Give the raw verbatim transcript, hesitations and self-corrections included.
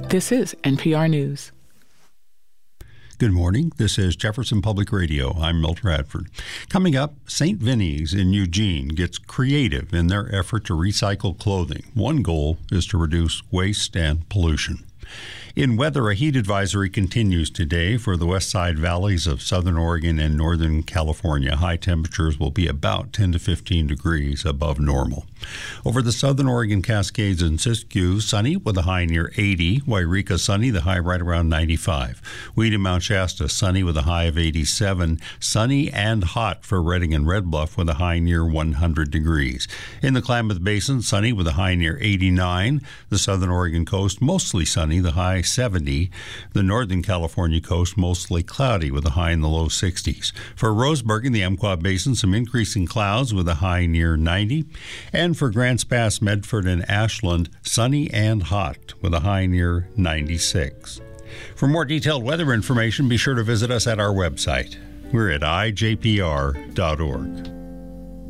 This is N P R News. Good morning. This is Jefferson Public Radio. I'm Milt Radford. Coming up, Saint Vinny's in Eugene gets creative in their effort to recycle clothing. One goal is to reduce waste and pollution. In weather, a heat advisory continues today for the west side valleys of southern Oregon and northern California. High temperatures will be about ten to fifteen degrees above normal. Over the southern Oregon Cascades and Siskiyou, sunny with a high near eighty. Wairika, sunny, the high right around ninety-five. Weed and Mount Shasta, sunny with a high of eighty-seven. Sunny and hot for Redding and Red Bluff with a high near one hundred degrees. In the Klamath Basin, sunny with a high near eighty-nine. The southern Oregon coast, mostly sunny, the high seventy. The northern California coast, mostly cloudy with a high in the low sixties. For Roseburg in the Umpqua Basin, some increasing clouds with a high near ninety. And for Grants Pass, Medford, and Ashland, sunny and hot with a high near ninety-six. For more detailed weather information, be sure to visit us at our website. We're at I J P R dot org.